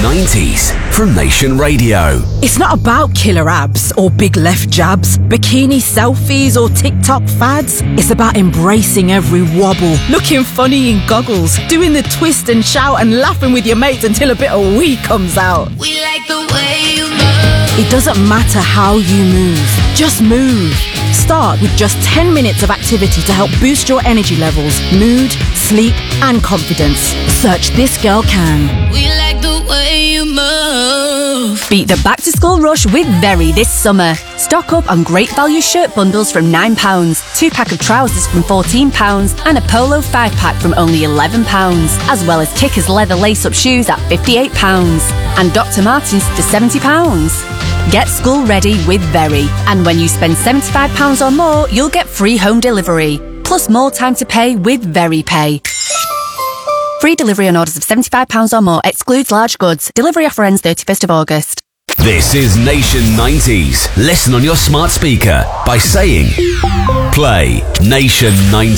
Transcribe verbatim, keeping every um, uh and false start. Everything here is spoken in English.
nineties from Nation Radio. It's not about killer abs or big left jabs, bikini selfies or TikTok fads. It's about embracing every wobble, looking funny in goggles, doing the twist and shout and laughing with your mates until a bit of wee comes out. We like the way you move. It doesn't matter how you move, just move. Start with just ten minutes of activity to help boost your energy levels, mood, sleep and confidence. Search This Girl Can. We like the way you move. Beat the back to school rush with Very this summer. Stock up on great value shirt bundles from nine pounds, two pack of trousers from fourteen pounds and a polo five pack from only eleven pounds, as well as Kickers leather lace-up shoes at fifty-eight pounds and Doctor Martens for seventy pounds. Get school ready with Very, and when you spend seventy-five pounds or more, you'll get free home delivery, plus more time to pay with Very Pay. Free delivery on orders of seventy-five pounds or more, excludes large goods. Delivery offer ends thirty-first of August. This is Nation nineties. Listen on your smart speaker by saying, play Nation nineties.